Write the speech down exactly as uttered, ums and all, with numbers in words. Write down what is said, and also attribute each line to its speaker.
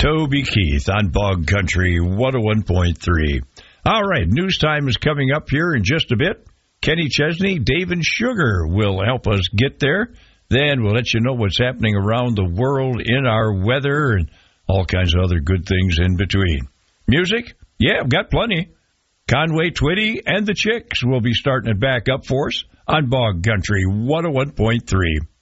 Speaker 1: Toby Keith on Bog Country one oh one point three. All right, news time is coming up here in just a bit. Kenny Chesney, Dave and Sugar will help us get there. Then we'll let you know what's happening around the world in our weather and all kinds of other good things in between. Music? Yeah, I've got plenty. Conway Twitty and the Chicks will be starting it back up for us on Bog Country one oh one point three.